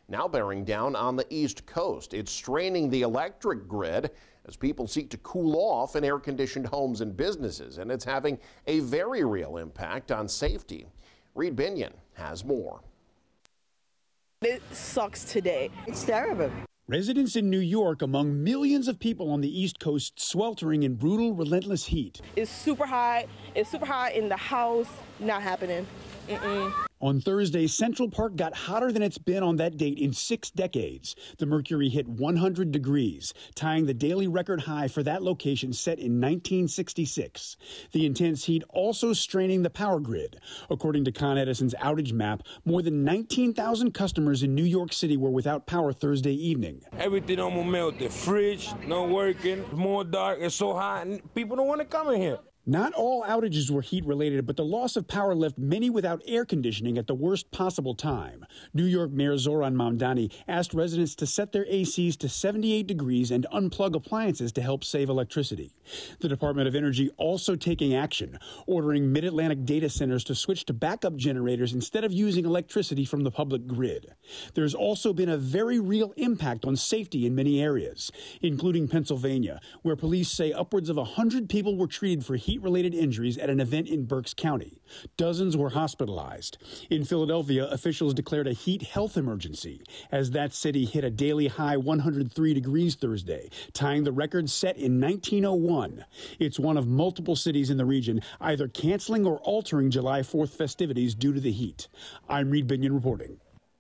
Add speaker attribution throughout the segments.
Speaker 1: now bearing down on the East Coast. It's straining the electric grid as people seek to cool off in air-conditioned homes and businesses, and it's having a very real impact on safety. Reed Binion has more.
Speaker 2: It sucks today.
Speaker 3: It's terrible.
Speaker 4: Residents in New York among millions of people on the East Coast sweltering in brutal, relentless heat.
Speaker 2: It's super hot. It's super hot in the house. Not happening.
Speaker 4: On Thursday, Central Park got hotter than it's been on that date in 6 decades. The mercury hit 100 degrees, tying the daily record high for that location set in 1966. The intense heat also straining the power grid. According to Con Edison's outage map, more than 19,000 customers in New York City were without power Thursday evening.
Speaker 5: Everything almost melted. The fridge, not working. It's more dark. It's so hot, and people don't want to come in here.
Speaker 4: Not all outages were heat-related, but the loss of power left many without air conditioning at the worst possible time. New York Mayor Zoran Mamdani asked residents to set their ACs to 78 degrees and unplug appliances to help save electricity. The Department of Energy also taking action, ordering Mid-Atlantic data centers to switch to backup generators instead of using electricity from the public grid. There's also been a very real impact on safety in many areas, including Pennsylvania, where police say upwards of 100 people were treated for heat-related injuries at an event in Berks County. Dozens were hospitalized. In Philadelphia, officials declared a heat health emergency as that city hit a daily high 103 degrees Thursday, tying the record set in 1901. It's one of multiple cities in the region either canceling or altering July 4th festivities due to the heat. I'm Reed Binion reporting.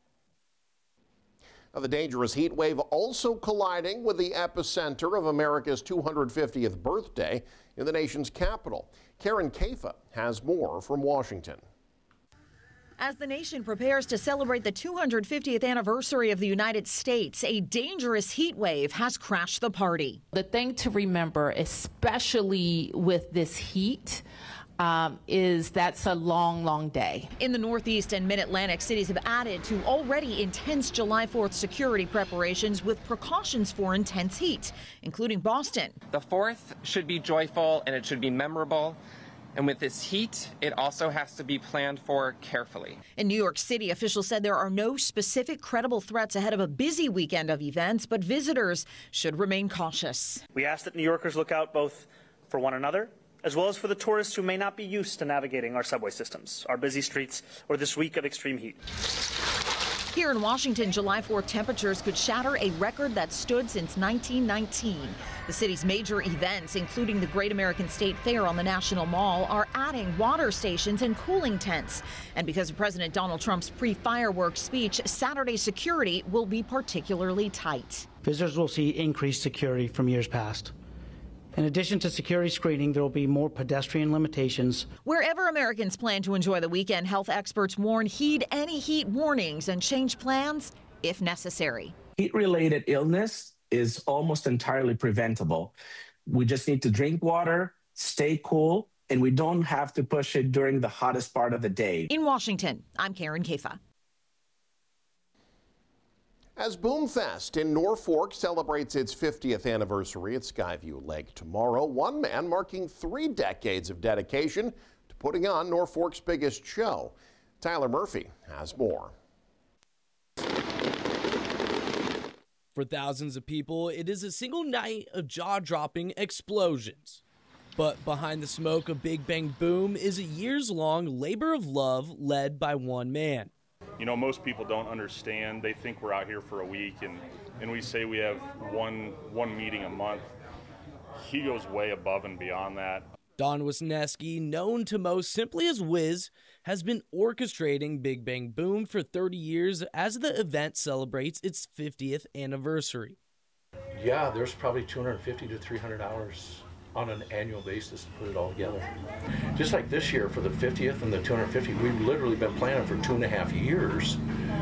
Speaker 1: Now, the dangerous heat wave also colliding with the epicenter of America's 250th birthday in the nation's capital. Karen Caifa has more from Washington.
Speaker 6: As the nation prepares to celebrate the 250th anniversary of the United States, a dangerous heat wave has crashed the party.
Speaker 7: The thing to remember, especially with this heat, is that's a long, long day.
Speaker 6: In the Northeast and Mid-Atlantic, cities have added to already intense July 4th security preparations with precautions for intense heat, including Boston.
Speaker 8: The 4th should be joyful and it should be memorable. And with this heat, it also has to be planned for carefully.
Speaker 6: In New York City, officials said there are no specific credible threats ahead of a busy weekend of events, but visitors should remain cautious.
Speaker 9: We ask that New Yorkers look out both for one another as well as for the tourists who may not be used to navigating our subway systems, our busy streets, or this week of extreme heat.
Speaker 6: Here in Washington, July 4th temperatures could shatter a record that stood since 1919. The city's major events, including the Great American State Fair on the National Mall, are adding water stations and cooling tents. And because of President Donald Trump's pre-fireworks speech, Saturday security will be particularly tight.
Speaker 10: Visitors will see increased security from years past. In addition to security screening, there will be more pedestrian limitations.
Speaker 6: Wherever Americans plan to enjoy the weekend, health experts warn heed any heat warnings and change plans if necessary.
Speaker 11: Heat-related illness is almost entirely preventable. We just need to drink water, stay cool, and we don't have to push it during the hottest part of the day.
Speaker 6: In Washington, I'm Karen Caifa.
Speaker 1: As Boomfest in Norfolk celebrates its 50th anniversary at Skyview Lake tomorrow, one man marking 3 decades of dedication to putting on Norfolk's biggest show. Tyler Murphy has more.
Speaker 12: For thousands of people, it is a single night of jaw-dropping explosions. But behind the smoke of Big Bang Boom is a years-long labor of love led by one man.
Speaker 13: You know, most people don't understand. They think we're out here for a week, and we say we have one meeting a month. He goes way above and beyond that.
Speaker 12: Don Wisniewski, known to most simply as Wiz, has been orchestrating Big Bang Boom for 30 years as the event celebrates its 50th anniversary.
Speaker 14: Yeah, there's probably 250 to 300 hours on an annual basis to put it all together. Just like this year for the 50th and the 250, we've literally been planning for 2.5 years.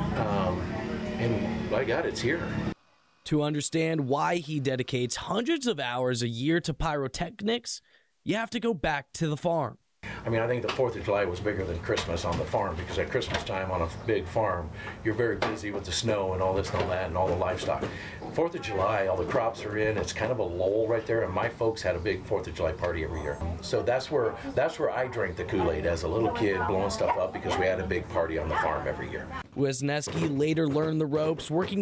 Speaker 14: And by God, it's here.
Speaker 12: To understand why he dedicates hundreds of hours a year to pyrotechnics, you have to go back to the farm.
Speaker 14: I mean, I think the 4th of July was bigger than Christmas on the farm, because at Christmas time on a big farm, you're very busy with the snow and all this and all that and all the livestock. 4th of July, all the crops are in, it's kind of a lull right there, and my folks had a big 4th of July party every year. So that's where I drank the Kool-Aid as a little kid, blowing stuff up, because we had a big party on the farm every year.
Speaker 12: Wisniewski later learned the ropes, working